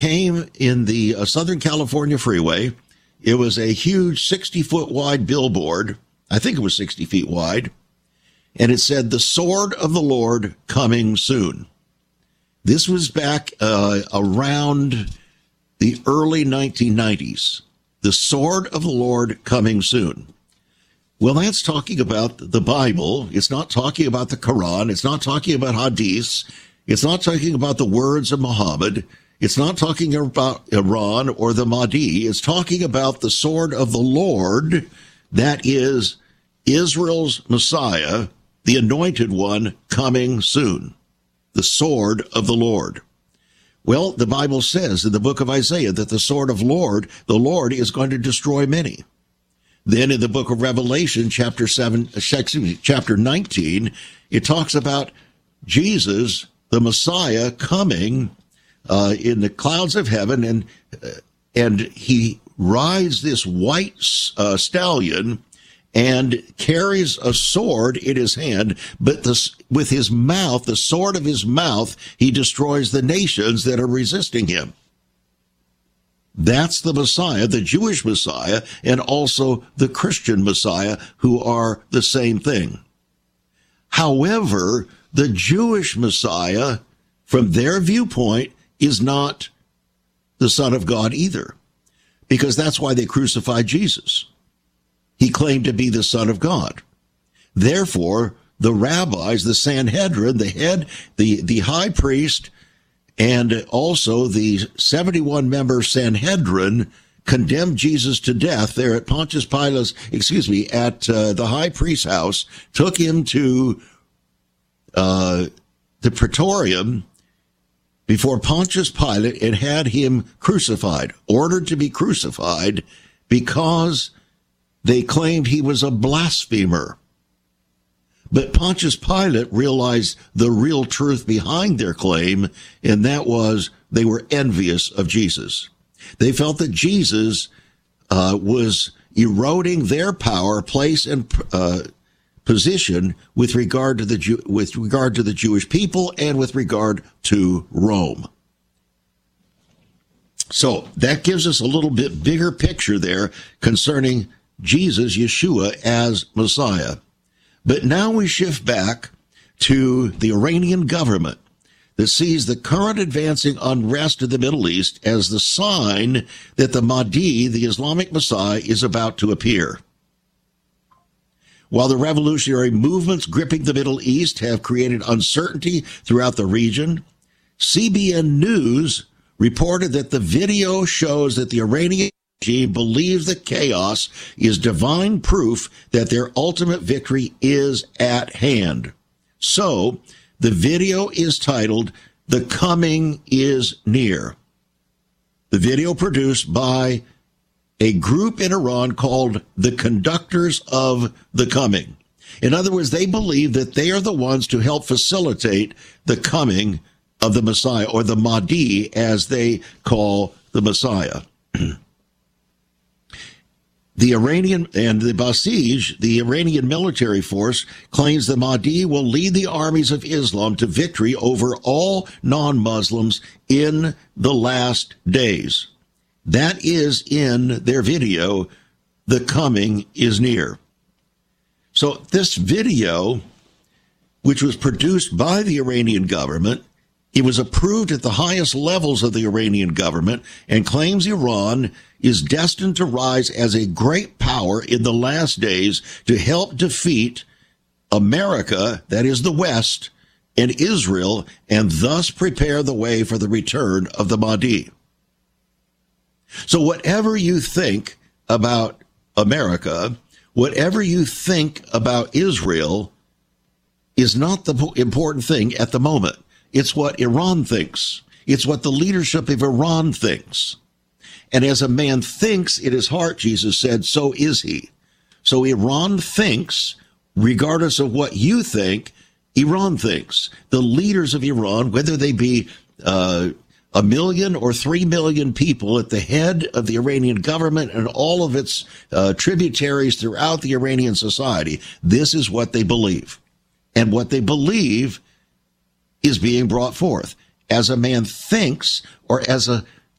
came in the Southern California freeway. It was a huge 60-foot wide billboard. I think it was 60 feet wide. And it said, "The sword of the Lord coming soon." This was back around the early 1990s. The sword of the Lord coming soon. Well, that's talking about the Bible. It's not talking about the Quran. It's not talking about hadiths. It's not talking about the words of Muhammad. It's not talking about Iran or the Mahdi. It's talking about the sword of the Lord, that is Israel's Messiah, the anointed one, coming soon. The sword of the Lord. Well, the Bible says in the book of Isaiah that the sword of the Lord is going to destroy many. Then in the book of Revelation, chapter 19, it talks about Jesus, the Messiah, coming in the clouds of heaven, and he rides this white stallion and carries a sword in his hand, but with his mouth, the sword of his mouth, he destroys the nations that are resisting him. That's the Messiah, the Jewish Messiah, and also the Christian Messiah, who are the same thing. However, the Jewish Messiah, from their viewpoint, is not the Son of God either, because that's why they crucified Jesus. He claimed to be the Son of God. Therefore, the rabbis, the Sanhedrin, the high priest, and also the 71-member Sanhedrin condemned Jesus to death there at Pontius Pilate's, at the high priest's house, took him to the Praetorium before Pontius Pilate and had him crucified, ordered to be crucified, because they claimed he was a blasphemer. But Pontius Pilate realized the real truth behind their claim, and that was they were envious of Jesus. They felt that Jesus was eroding their power, place, and position with regard to the Jewish people and with regard to Rome. So that gives us a little bit bigger picture there concerning Jesus, Yeshua, as Messiah. But now we shift back to the Iranian government that sees the current advancing unrest in the Middle East as the sign that the Mahdi, the Islamic Messiah, is about to appear. While the revolutionary movements gripping the Middle East have created uncertainty throughout the region, CBN News reported that the video shows that the Iranian regime believes that chaos is divine proof that their ultimate victory is at hand. So, the video is titled, "The Coming is Near." The video produced by a group in Iran called the Conductors of the Coming. In other words, they believe that they are the ones to help facilitate the coming of the Messiah, or the Mahdi, as they call the Messiah. The Iranian and the Basij, the Iranian military force, claims the Mahdi will lead the armies of Islam to victory over all non-Muslims in the last days. That is in their video, "The Coming is Near." So this video, which was produced by the Iranian government, it was approved at the highest levels of the Iranian government, and claims Iran is destined to rise as a great power in the last days to help defeat America, that is the West, and Israel, and thus prepare the way for the return of the Mahdi. So whatever you think about America, whatever you think about Israel, is not the important thing at the moment. It's what Iran thinks. It's what the leadership of Iran thinks. And as a man thinks in his heart, Jesus said, so is he. So Iran thinks, regardless of what you think, Iran thinks. The leaders of Iran, whether they be 1 million or 3 million people at the head of the Iranian government and all of its tributaries throughout the Iranian society, this is what they believe. And what they believe is being brought forth. As a man thinks, or as